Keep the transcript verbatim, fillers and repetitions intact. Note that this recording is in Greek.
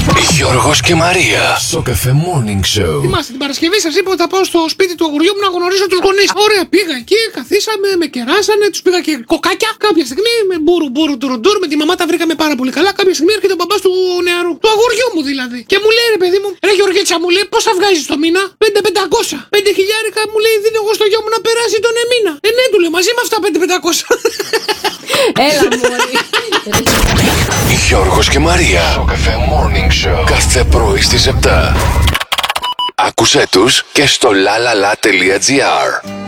Γιώργος και Μαρία. Στο Cafe Morning Show. Θυμάστε την Παρασκευή, σας είπα ότι θα πάω στο σπίτι του αγοριού μου να γνωρίσω τους γονείς. Ωραία, πήγα εκεί, καθίσαμε, με κεράσανε, τους πήγα και κοκάκια. Κάποια στιγμή με μπούρου μπούρου τουρουντούρ, με τη μαμά τα βρήκαμε πάρα πολύ καλά. Κάποια στιγμή έρχεται ο μπαμπάς του νεαρού, του αγοριού μου δηλαδή. Και μου λέει, ρε παιδί μου, ρε Γεωργίτσα, μου λέει, πόσα βγάζεις το μήνα? Πέντε πεντακόσια. Πέντε χιλιάρικα μου λέει, δίνω εγώ στο γιο μου να περάσει τον εμήνα. Ε, ναι, του λέει, μαζί με αυτά πέντε πεντακόσια. Έλα μωρή. Γιώργος και Μαρία. Στο Cafe Morning Show. Κάθε πρωί στις επτά. Άκουσέ τους και στο lalala.gr.